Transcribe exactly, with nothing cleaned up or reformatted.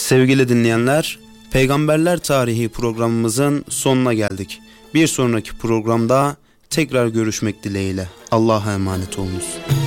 Sevgili dinleyenler, Peygamberler Tarihi programımızın sonuna geldik. Bir sonraki programda tekrar görüşmek dileğiyle. Allah'a emanet olunuz.